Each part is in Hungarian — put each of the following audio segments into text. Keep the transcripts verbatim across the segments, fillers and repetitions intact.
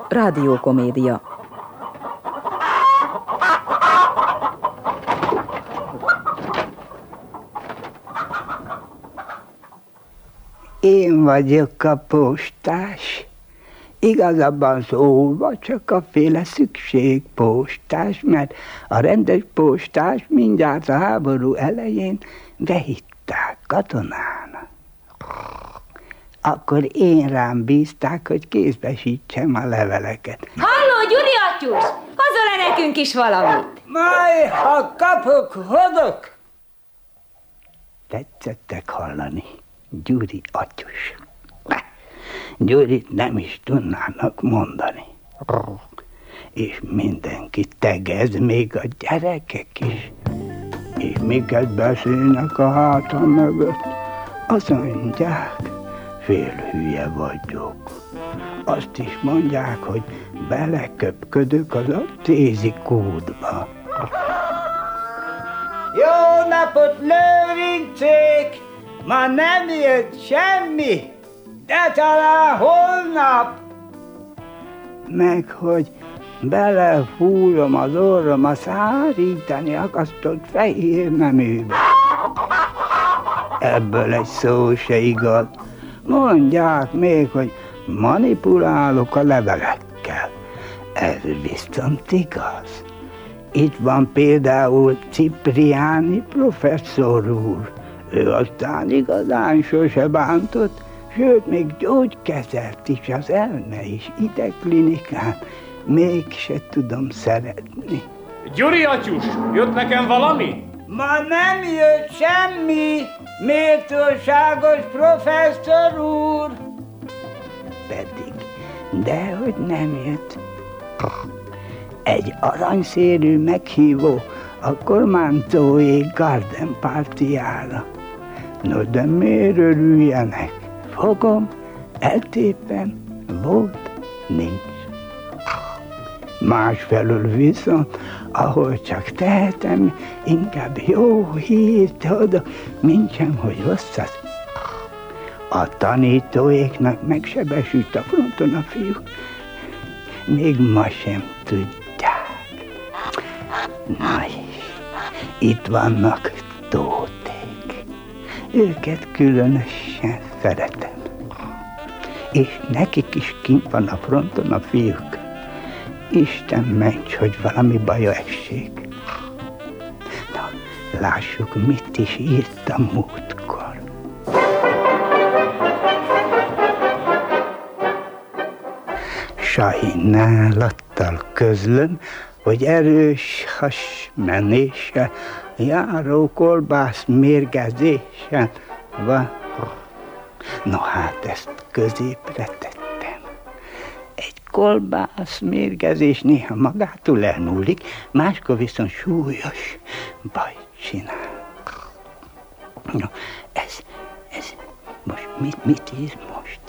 rádiókomédia. Én vagyok a postás. Igazabban szólva csak a féle szükségpostás, mert a rendes postás mindjárt a háború elején behitták katonának. Akkor én rám bízták, hogy kézbesítsem a leveleket. Halló, Gyuri atyus! Hozol-e nekünk is valamit? Majd, ha kapok, hozok! Tetszettek hallani, Gyuri atyus. Gyurit nem is tudnának mondani. És mindenki tegez, még a gyerekek is. És miket beszélnek a hátam mögött? Azt mondják, félhülye vagyok. Azt is mondják, hogy beleköpködök az a tézi kódba. Jó napot, Lőrincék! Ma nem jött semmi, de talán holnap. Meg hogy belefújom az orrom a szárítani akasztott fehér neműbe. Ebből egy szó se igaz. Mondják még, hogy manipulálok a levelekkel. Ez viszont igaz. Itt van például Cipriani professzor úr. Ő aztán igazán sose bántott, sőt, még gyógykezelt is az elme is idegklinikán. Mégse tudom szeretni. Gyuri atyus, jött nekem valami? Ma nem jött semmi, méltóságos professzor úr. Pedig, dehogy nem jött. Egy aranyszérű meghívó a kormányzói Garden Partyjára. No, de miért örüljenek? Fogom, eltépem, volt, nincs. Másfelől viszont, ahol csak tehetem, inkább jó hírt adok, mintsem, hogy rosszat. A tanítóéknak megsebesült a fronton a fiúk, még ma sem tudják. Na és itt vannak tóték. Őket különösen szeretem. És nekik is kint van a fronton a fiúk. Isten ments, hogy valami baja essék. Na, lássuk, mit is írtam múltkor. Sajnálattal közlöm, hogy erős hasmenéssel, járó kolbász mérgezéssel van. No hát ezt középre tettem. Egy kolbász mérgezés néha magától elmúlik, máskor viszont súlyos bajt csinál. No, ez, ez, most mit, mit ír most?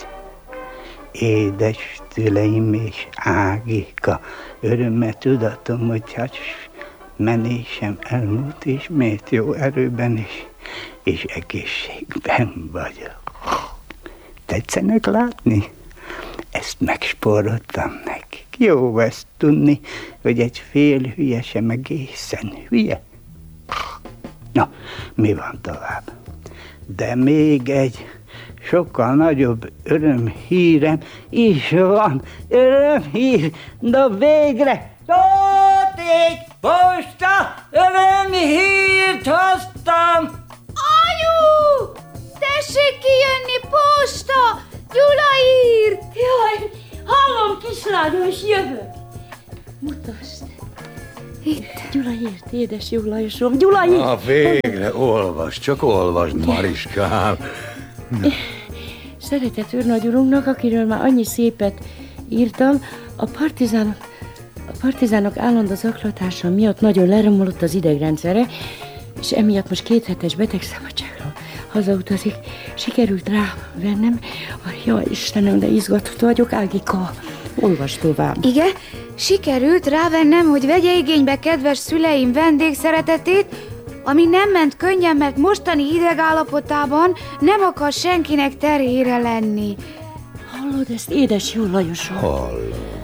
Édes tüleim és Ágika, örömmel tudatom, hogy hát menésem elmúlt, és miért jó erőben is, és egészségben vagyok. Tetszenek látni? Ezt megspóroltam nekik. Jó ezt tudni, hogy egy fél hülye sem egészen hülye. Na, mi van tovább? De még egy sokkal nagyobb örömhírem is van. Örömhír, de végre! Tóték, posta, örömhírt hoztam! Anyu! Tessék kijönni, posta! Gyula írt! Jaj, hallom, kislányom, és jövök. Mutasd. Itt. Gyula írt, édes jó Lajosom, Gyula írt! Na, végre, olvasd, csak olvasd, Mariskám. Szeretett őrnagyurunknak, akiről már annyi szépet írtam, a partizánok, a partizánok állandó zaklatása miatt nagyon leromolott az idegrendszere, és emiatt most kéthetes betegszabadságra hazautazik. Sikerült rá vennem. Jaj, Istenem, de izgatott vagyok, Ágika. Olvasd tovább. Igen, sikerült rávennem, hogy vegye igénybe kedves szüleim vendégszeretetét, ami nem ment könnyen, mert mostani idegállapotában nem akar senkinek terhére lenni. Hallod ezt, édes jó Lajosom? Hallom.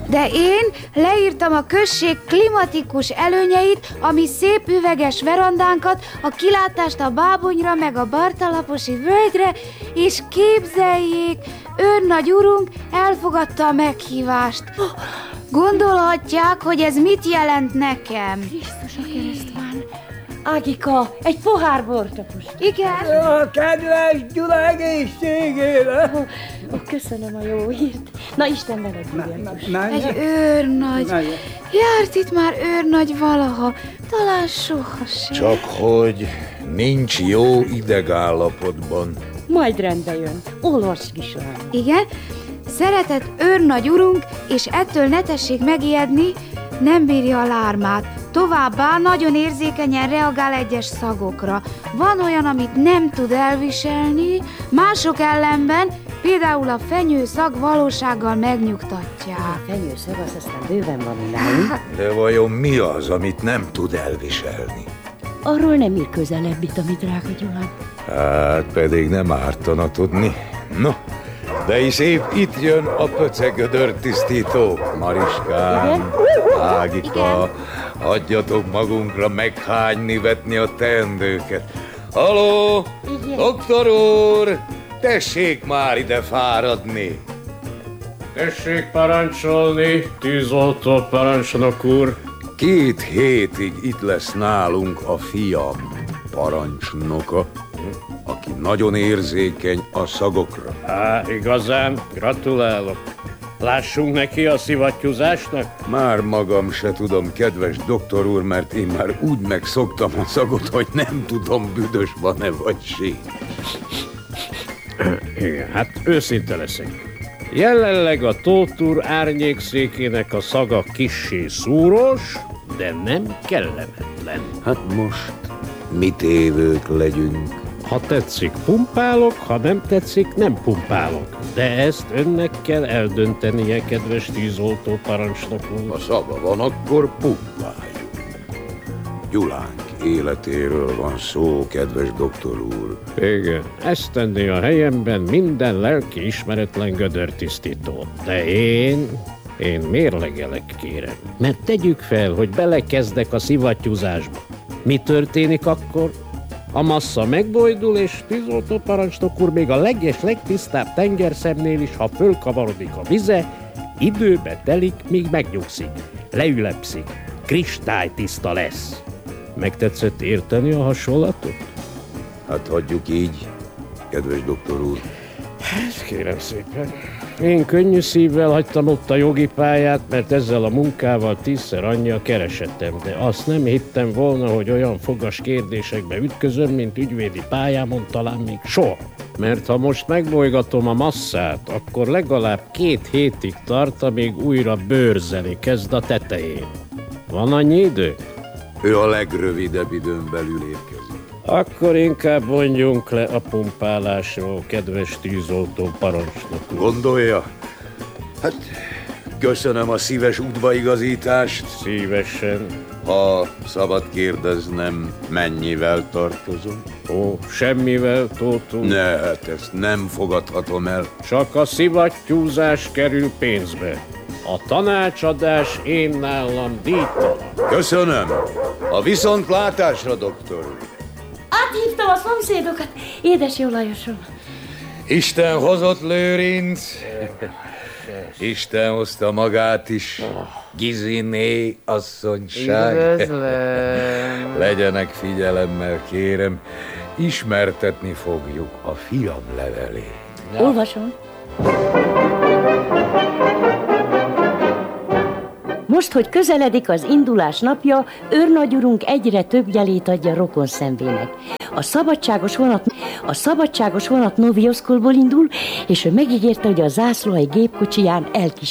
De én leírtam a község klimatikus előnyeit, ami szép üveges verandánkat, a kilátást a Bábonyra, meg a Bartalaposi völgyre, és képzeljék, őrnagy urunk elfogadta a meghívást. Gondolhatják, hogy ez mit jelent nekem. Krisztus a keresztván. Ágika, egy pohár bort, apus. Igen? A kedves Gyula egészségére! Ó, ó, köszönöm a jó hírt. Na, Isten veled, Gyuri. Na, Egy őrnagy. Na, Járt itt már őrnagy valaha, talán sohasem. Csak hogy nincs jó idegállapotban. Majd rendbe jön. Olvasd is rám. Igen? Szeretett őrnagy urunk, és ettől ne tessék megijedni, nem bírja a lármát. Továbbá nagyon érzékenyen reagál egyes szagokra. Van olyan, amit nem tud elviselni, mások ellenben, például a fenyőszag valósággal megnyugtatják. A fenyőszag az aztán bőven van nálunk. De vajon mi az, amit nem tud elviselni? Arról nem ír közelebbit, ami drága Gyulán. Hát pedig nem ártana tudni. No, de is épp itt jön a pöcegödör tisztító. Mariskám, Igen? Ágika, hagyjatok magunkra meghányni, vetni a teendőket. Haló, Igen. doktor úr, tessék már ide fáradni. Tessék parancsolni, tűzoltó parancsnok úr. Két hétig itt lesz nálunk a fiam, parancsnoka, aki nagyon érzékeny a szagokra. Á, igazán, gratulálok. Lássunk neki a szivattyúzásnak? Már magam se tudom, kedves doktor úr, mert én már úgy megszoktam a szagot, hogy nem tudom, büdös van-e vagy sík. Igen, hát őszinte leszek. Jelenleg a Tóth úr árnyékszékének a szaga kissé szúros, de nem kellemetlen. Hát most mit évők legyünk? Ha tetszik, pumpálok, ha nem tetszik, nem pumpálok. De ezt önnek kell eldöntenie, kedves tűzoltó parancsnok úr. Ha szava van, akkor pumpáljuk. Gyulánk életéről van szó, kedves doktor úr. Igen, ezt tenni a helyemben minden lelki ismeretlen gödörtisztító. De én, én mérlegelek, kérem. Mert tegyük fel, hogy belekezdek a szivattyúzásba. Mi történik akkor? A massza megbojdul, és tűzoltó parancsnok úr még a leges, legtisztább tengerszemnél is, ha fölkavarodik a vize, időbe telik, míg megnyugszik, leülepszik, kristálytiszta lesz. Megtetszett érteni a hasonlatot? Hát hagyjuk így, kedves doktor úr. Hát kérem szépen. Én könnyű szívvel hagytam ott a jogi pályát, mert ezzel a munkával tízszer annyi a keresetem, de azt nem hittem volna, hogy olyan fogas kérdésekbe ütközöm, mint ügyvédi pályámon talán még soha. Mert ha most megbolygatom a masszát, akkor legalább két hétig tart, amíg újra bőrzeli kezd a tetején. Van annyi idő? Ő a legrövidebb időn belül érkezik. Akkor inkább mondjunk le a pumpálásról, kedves tűzoltó parancsnok. Gondolja? Hát, köszönöm a szíves udvaigazítást. Szívesen. Ha szabad kérdeznem, mennyivel tartozom? Ó, semmivel, Tóth úr. Ne, hát ezt nem fogadhatom el. Csak a szivattyúzás kerül pénzbe. A tanácsadás én nálam díjtalan. Köszönöm. A viszontlátásra, doktor úr. Áthívtam a szomszédokat. Édes jó Lajosom. Isten hozott, Lőrinc. Isten hozta magát is. Giziné asszonyság. Üdvözlöm. Legyenek figyelemmel, kérem. Ismertetni fogjuk a fiam levelét. Olvasom. Most, hogy közeledik az indulás napja, őrnagyurunk egyre több jelét adja rokon szemvének. A szabadságos vonat, a szabadságos vonat Novioszkolból indul, és ő megígérte, hogy a zászló egy gépkocsiján elkísér